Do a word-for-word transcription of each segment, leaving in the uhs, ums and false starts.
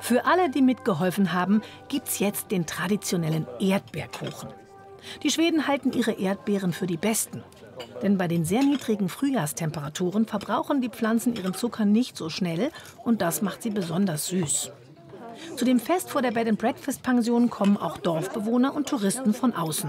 Für alle, die mitgeholfen haben, gibt's jetzt den traditionellen Erdbeerkuchen. Die Schweden halten ihre Erdbeeren für die besten. Denn bei den sehr niedrigen Frühjahrstemperaturen verbrauchen die Pflanzen ihren Zucker nicht so schnell und das macht sie besonders süß. Zu dem Fest vor der Bed-and-Breakfast-Pension kommen auch Dorfbewohner und Touristen von außen.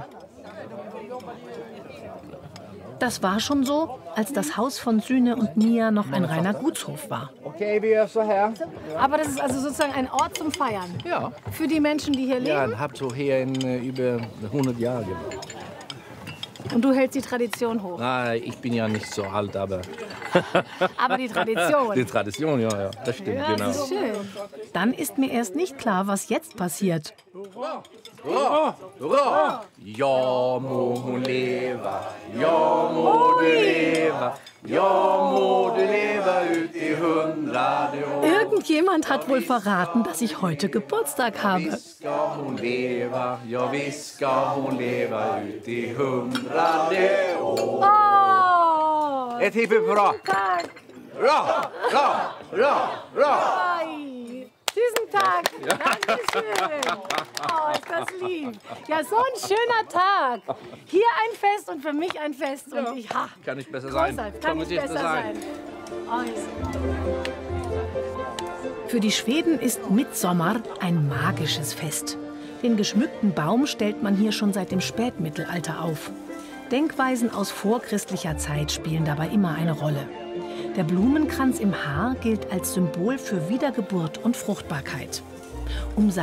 Das war schon so, als das Haus von Süne und Mia noch ein reiner Gutshof war. Okay, wir so her. Aber das ist also sozusagen ein Ort zum Feiern? Ja. Für die Menschen, die hier leben? Ja, ich habe so hier in äh, über hundert Jahren gelebt. Und du hältst die Tradition hoch? Nein, ich bin ja nicht so alt, aber... Aber die Tradition? Die Tradition, ja, ja, das stimmt, ja, genau. Das ist schön. Dann ist mir erst nicht klar, was jetzt passiert. Hurra! Hurra! Hurra! Ja, må hon leva, ja, må du leva, ja, må du leva ut i hundrade år. Irgendjemand hat wohl verraten, dass ich heute Geburtstag habe. Visst ska hon leva, ja, visst ska hon leva ut i hundrade år. Oh! Ett Hipp hurra! Tag! Hurra! Hurra! Hurra! Hurra! Ai, diesen Tag! Dankeschön! Oh, ist das lieb! Ja, so ein schöner Tag! Hier ein Fest und für mich ein Fest. Und Ja. ich, ha! Kann nicht besser sein. Großartig, kann nicht besser sein. Oh, ist- Für die Schweden ist Mittsommer ein magisches Fest. Den geschmückten Baum stellt man hier schon seit dem Spätmittelalter auf. Denkweisen aus vorchristlicher Zeit spielen dabei immer eine Rolle. Der Blumenkranz im Haar gilt als Symbol für Wiedergeburt und Fruchtbarkeit. Um